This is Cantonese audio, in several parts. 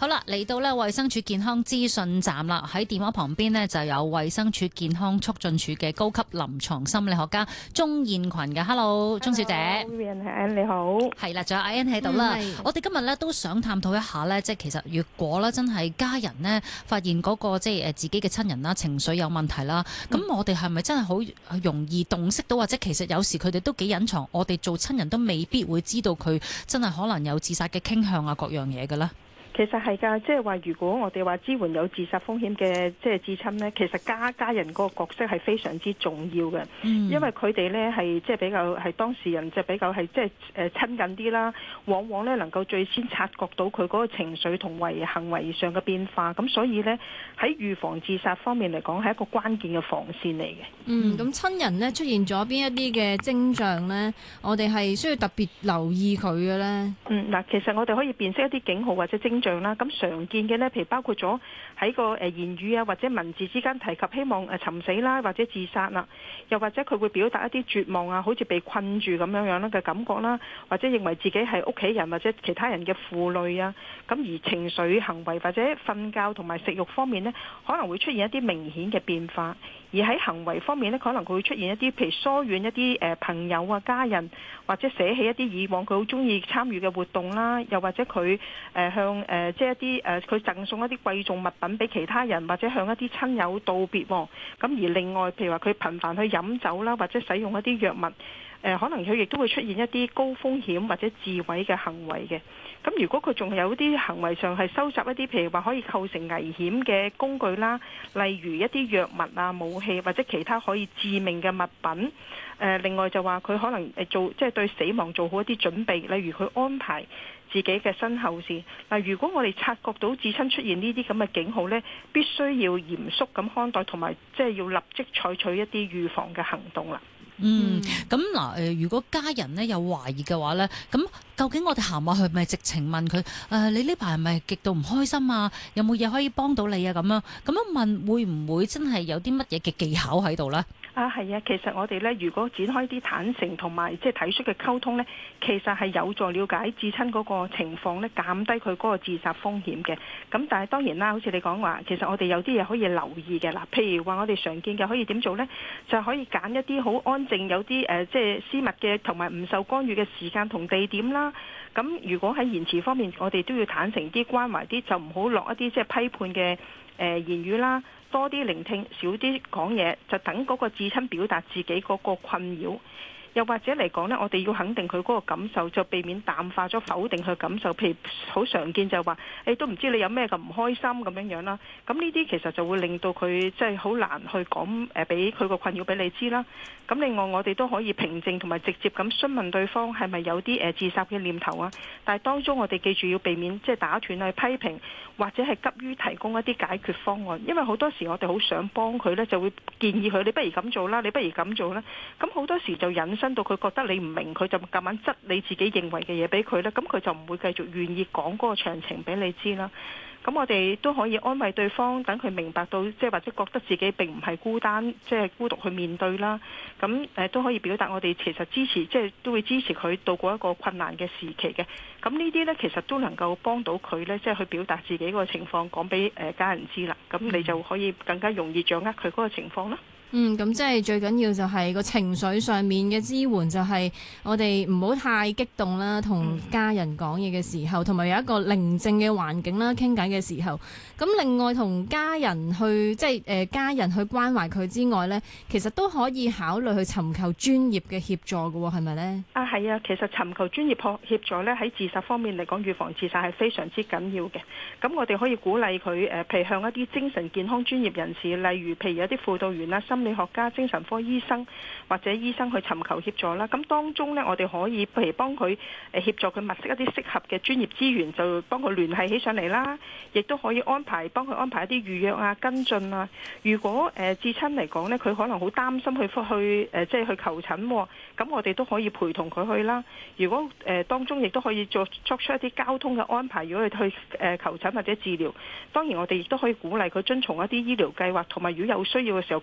好啦，嚟到咧衛生署健康資訊站啦，喺電話旁邊呢，就有衛生署健康促進處嘅高級臨床心理學家鍾燕群嘅。Hello， 鍾小姐。 你好。係啦，仲有阿 Ann 喺度啦。我哋今日咧都想探討一下咧，即係其實如果咧真係家人呢發現嗰個即係自己嘅親人啦情緒有問題啦，咁我哋係咪真係好容易洞悉到，或者其實有時佢哋都幾隱藏，我哋做親人都未必會知道佢真係可能有自殺嘅傾向啊，各樣嘢嘅咧？ 其實係㗎，即係話如果我哋話支援有自殺風險嘅即係至親呢，其實家人嗰個角色係非常之重要嘅，因為佢哋呢係即係比較係當事人，即係比較係即係親近啲啦，往往呢能夠最先察覺到佢嗰個情緒同行為上嘅變化，咁所以呢，喺預防自殺方面嚟講係一個關鍵嘅防線嚟嘅。 咁親人呢出現咗邊一啲嘅徵象呢？我哋係需要特別留意佢嘅呢？ 嗱，其實我哋可以辨識一啲警號或者徵象啦，咁常見嘅呢，譬如包括咗喺個言語啊或者文字之間提及希望尋死啦或者自殺啦，又或者佢會表達一啲絕望啊，好似被困住咁樣啦嘅感覺啦，或者認為自己係屋企人或者其他人嘅負累啊，咁而情緒行為或者瞓覺同埋食慾方面呢，可能會出現一啲明顯嘅變化。而喺行為方面呢，可能佢會出現一啲譬如疏遠一啲朋友啊、家人，或者捨棄一啲以往佢好中意參與嘅活動啦，又或者佢向即係一啲佢贈送一啲貴重物品俾其他人，或者向一啲親友道別。咁而另外譬如話佢頻繁去飲酒啦，或者使用一啲藥物，可能佢亦都會出現一啲高風險或者自毀嘅行為嘅。咁如果佢仲有啲行為上係收集一啲譬如話可以構成危險嘅工具啦，例如一啲藥物啊、武器或者其他可以致命嘅物品。另外就話佢可能即係對死亡做好一啲準備，例如佢安排自己嘅身後事。如果我哋察覺到至親出現呢啲咁嘅警號呢，必須要嚴肅咁看待，同埋即係要立即採取一啲預防嘅行動啦。 咁嗱，如果家人呢有懷疑嘅話呢，咁究竟我哋行埋去咪直情問佢你呢排係咪極度唔開心啊？有冇嘢可以幫到你啊？咁樣問會唔會真係有啲乜嘢嘅技巧喺度呢？ 係啊，其實我哋呢，如果展開啲坦誠同埋即係體恤嘅溝通呢，其實係有助了解至親嗰個情況呢，減低佢嗰個自殺風險嘅。咁但係當然啦，好似你講話，其實我哋有啲嘢可以留意嘅啦。譬如話我哋常見嘅可以點做呢？就係可以揀一啲好安靜、有啲即係私密嘅同埋唔受干預嘅時間同地點啦。咁如果喺言辭方面，我哋都要坦誠啲、關懷啲，就唔好落一啲即係批判嘅言語啦。多啲聆聽，少啲講嘢，就等嗰個至親表達自己嗰個困擾。又或者嚟講呢，我哋要肯定佢嗰個感受，就避免淡化咗否定佢感受。譬如好常見就係話，都唔知你有咩咁唔開心咁樣啦。咁呢啲其實就會令到佢即係好難去講俾佢個困擾俾你知啦。咁另外我哋都可以平靜同埋直接咁詢問對方係咪有啲自殺嘅念頭啊。但係當中我哋記住要避免即係打斷去批評，或者係急於提供一啲解決方案。因為好多時我哋好想幫佢呢，就會建議佢你不如咁做啦，你不如咁做啦。咁好多時就引申到佢覺得你唔明，佢就夾硬質你自己認為嘅嘢俾佢咧，咁佢就唔會繼續願意講嗰個詳情俾你知啦。咁我哋都可以安慰對方，等佢明白到，即係或者覺得自己並唔係孤單，即係孤獨去面對啦。咁都可以表達我哋其實支持，即係都會支持佢度過一個困難嘅時期嘅。咁呢啲呢，其實都能夠幫到佢呢，即係去表達自己個情況，講俾家人知啦。咁你就可以更加容易掌握佢嗰個情況啦。 咁即係最緊要就係個情緒上面嘅支援，就係我哋唔好太激動啦，同家人講嘢嘅時候，同埋有一個寧靜嘅環境啦，傾偈嘅時候。咁另外同家人去即係家人去關懷佢之外呢，其實都可以考慮去尋求專業嘅協助㗎喎，係咪呢？ 係啊，其實尋求專業協助呢，喺自殺方面嚟講，預防自殺係非常之緊要嘅。咁我哋可以鼓勵佢譬如向一啲精神健康專業人士，例如譬如有啲輔導員啦、心理學家、精神科醫生或者醫生去尋求協助啦。咁當中呢，我哋可以譬如幫佢協助佢物色一啲適合嘅專業資源，就幫佢聯繫起上嚟啦。亦都可以幫佢安排一啲預約啊、跟進啊。如果至親嚟講呢，佢可能好擔心即係去求診，咁我哋都可以陪同佢去啦。如果當中亦都可以作出一啲交通嘅安排，如果佢去求診或者治療，當然我哋亦都可以鼓勵佢遵從一啲醫療計劃，同埋如果有需要嘅時候，佢需要食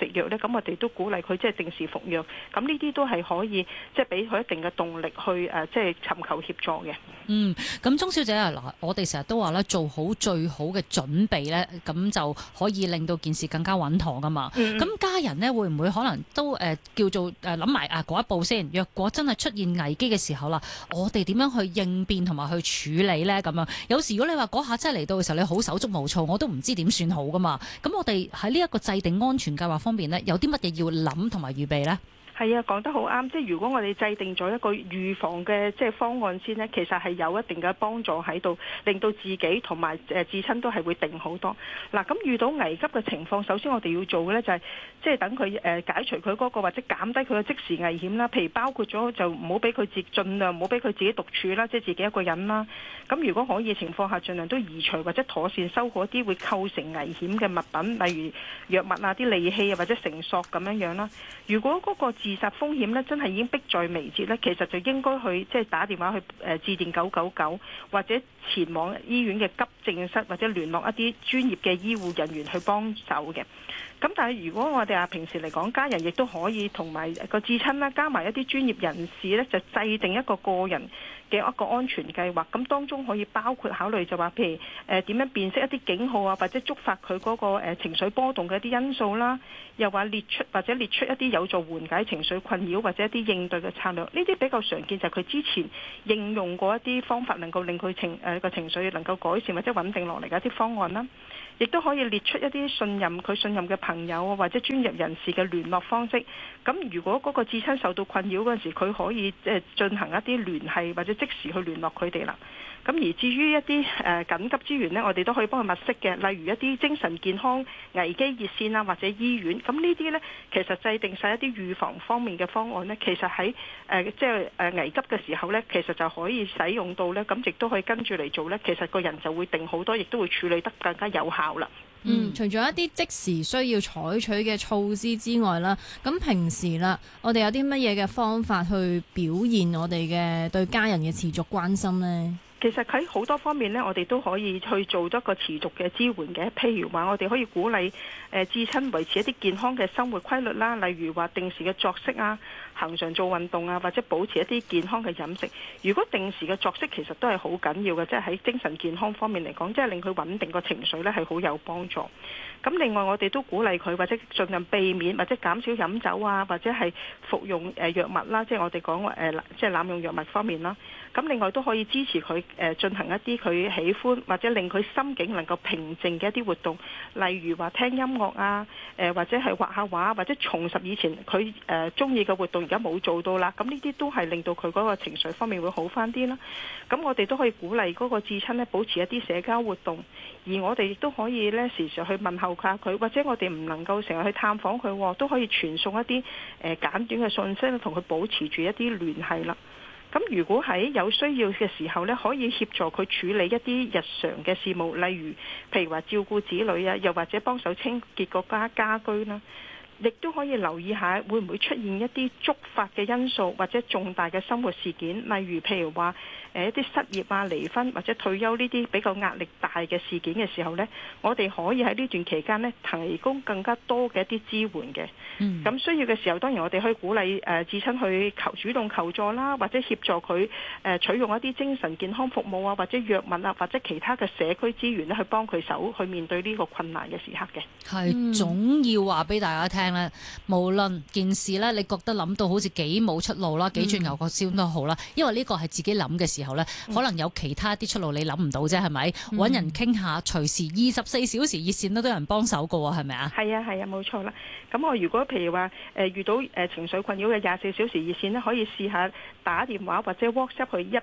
食藥呢，咁我哋都鼓勵佢即係定時服藥。咁呢啲都係可以即係俾佢一定嘅動力去即係尋求協助嘅。 咁鍾小姐啊，嗱，我哋成日都話咧，做好最好嘅準備咧，咁就可以令到件事更加穩妥噶嘛。咁家人呢，會唔會可能都叫做諗埋嗰一步先？若果真係出現危機嘅時候啦，我哋點樣去應變同埋去處理咧？咁樣有時如果你話嗰下真係嚟到嘅時候，你好手足無措，我都唔知點算好噶嘛。咁我哋喺呢一個制定安全計劃方面呢，有啲乜嘢要諗同埋預備呢？ 係啊，講得好啱。即係如果我哋制定咗一個預防嘅即係方案先呢，其實係有一定嘅幫助喺度，令到自己同埋至親都係會定好多。嗱，咁遇到危急嘅情況，首先我哋要做嘅呢就係即係等佢解除佢嗰個或者減低佢嘅即時危險啦。譬如包括咗就唔好俾佢盡量唔好俾佢自己獨處啦，即係自己一個人啦。咁如果可以情況下，盡量都移除或者妥善收好一啲會構成危險嘅物品，例如藥物啊、啲利器啊或者繩索咁樣啦。如果嗰個自殺風險咧真係已經迫在眉睫咧，其實就應該去即係打電話去致電999，或者前往醫院嘅急症室，或者聯絡一啲專業嘅醫護人員去幫手嘅。咁但係如果我哋平時嚟講，家人亦都可以同埋個至親啦，加埋一啲專業人士咧，就制定一個個人嘅一個安全計劃。咁當中可以包括考慮就話，譬如點樣辨識一啲警號啊，或者觸發佢嗰個情緒波動嘅一啲因素啦，又話列出一啲有助緩解情緒困擾或者一啲應對嘅策略。呢啲比較常見就係佢之前應用過一啲方法，能夠令佢個情緒能夠改善或者穩定落嚟嘅一啲方案啦。亦都可以列出一啲信任嘅朋友或者專業人士嘅聯絡方式。咁如果嗰個至親受到困擾嗰陣時，佢可以進行一啲聯繫或者即時去聯絡佢哋啦。咁而至於一啲緊急資源呢，我哋都可以幫佢物色嘅，例如一啲精神健康危機熱線啊，或者醫院。咁呢啲呢，其實制定晒一啲預防方面嘅方案呢，其實喺即係危急嘅時候呢，其實就可以使用到呢。咁亦都可以跟住嚟做呢，其實個人就會定好多，亦都會處理得更加有效啦。 除咗一啲即時需要採取嘅措施之外啦，咁平時啦，我哋有啲乜嘢嘅方法去表現我哋嘅對家人嘅持續關心呢？ 其實喺好多方面呢，我哋都可以去做多個持續嘅支援嘅。譬如話，我哋可以鼓勵至親維持一啲健康嘅生活規律啦，例如話定時嘅作息啊，恆常做運動啊，或者保持一啲健康嘅飲食。如果定時嘅作息其實都係好緊要嘅，即係喺精神健康方面嚟講，即係令佢穩定個情緒呢係好有幫助。咁另外我哋都鼓勵佢或者盡量避免或者減少飲酒啊，或者係服用藥物啦，即係我哋講即係濫用藥物方面啦。咁另外都可以支持佢進行一啲佢喜歡或者令佢心境能夠平靜嘅一啲活動，例如話聽音樂啊，或者係畫下畫，或者重拾以前佢中意嘅活動，而家冇做到啦。咁呢啲都係令到佢嗰個情緒方面會好翻啲啦。咁我哋都可以鼓勵嗰個至親呢保持一啲社交活動，而我哋亦都可以呢時常去問候下佢，或者我哋唔能夠成日去探訪佢，都可以傳送一啲簡短嘅信息，同佢保持住一啲聯繫啦。咁如果喺有需要嘅時候呢，可以協助佢處理一啲日常嘅事務，例如譬如話照顧子女啊，又或者幫手清潔個家居啦。亦都可以留意下會唔會出現一啲觸發嘅因素或者重大嘅生活事件，例如譬如話一啲失業啊、離婚或者退休呢啲比較壓力大嘅事件嘅時候呢，我哋可以喺呢段期間呢提供更加多嘅一啲支援嘅。咁需要嘅時候，當然我哋可以鼓勵至親去主動求助啦，或者協助佢取用一啲精神健康服務啊，或者藥物啊，或者其他嘅社區資源去幫佢手去面對呢個困難嘅時刻嘅。 係總要話俾大家聽咧，無論件事咧，你覺得諗到好似幾冇出路啦，幾轉牛角尖都好啦，因為呢個係自己諗嘅時候咧，可能有其他啲出路你諗唔到啫，係咪？揾人傾下，隨時24小時熱線都有人幫手噶喎，係咪啊？係啊，冇錯啦。咁我如果譬如話遇到情緒困擾嘅24小時熱線呢，可以試下打電話或者 WhatsApp 去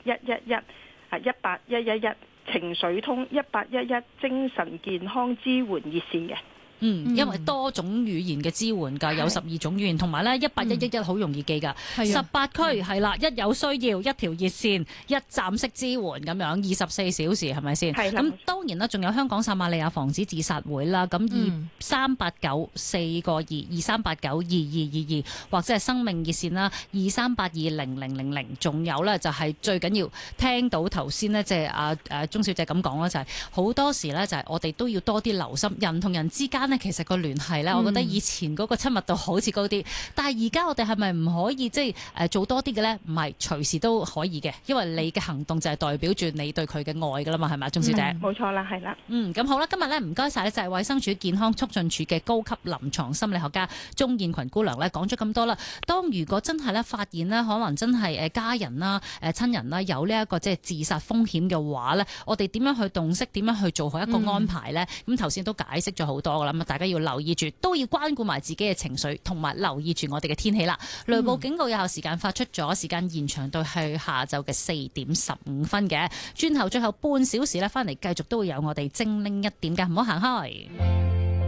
18111，18111情緒通1811精神健康支援熱線嘅。 因為多種語言嘅支援㗎，有12種語言，同埋咧18111好容易記㗎，18區係啦，一有需要一條熱線，一站式支援咁樣，24小時係咪先？咁當然啦，仲有香港撒瑪利亞防止自殺會啦，咁2389-4個2，2389-2222，或者係生命熱線啦，2382-0000，仲有咧就係最緊要聽到頭先呢，即係鍾小姐咁講啦，就係好多時咧就係我哋都要多啲留心人同人之間間呢，其實個聯繫咧，我覺得以前嗰個親密度好似高啲，但係而家我哋係咪唔可以即係做多啲嘅咧？唔係隨時都可以嘅，因為你嘅行動就係代表住你對佢嘅愛㗎啦嘛，係咪，鍾小姐？ 冇錯啦，係啦。 咁好啦，今日咧唔該晒咧，就係衛生署健康促進處嘅高級臨床心理學家鍾燕群姑娘咧，講咗咁多啦。當如果真係咧發現咧，可能真係家人啦、親人啦有呢一個即係自殺風險嘅話咧，我哋點樣去洞悉，點樣去做好一個安排咧？咁頭先都解釋咗好多噶啦，咁大家要留意住，都要關顧埋自己嘅情緒，同埋留意住我哋嘅天氣啦。雷暴警告有效時間發出咗，時間延長到去下晝嘅4:15嘅。轉頭最後半小時咧，翻嚟繼續都會有我哋精靈一點嘅，唔好行開。